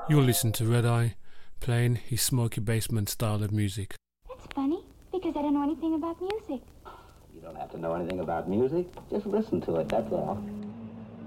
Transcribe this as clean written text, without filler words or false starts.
You'll listen to Red Eye playing his Smoky Basement style of music. That's funny, because I don't know anything about music. You don't have to know anything about music. Just listen to it, that's all.